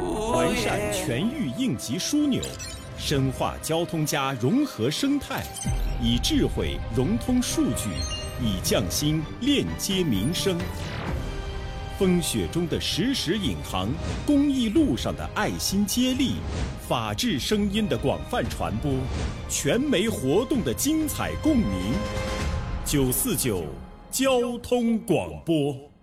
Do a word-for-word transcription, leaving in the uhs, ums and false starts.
完善全域应急枢纽，深化交通加融合生态，以智慧融通数据，以匠心链接民生。风雪中的时时引航，公益路上的爱心接力，法治声音的广泛传播，全媒活动的精彩共鸣。九四九交通广播。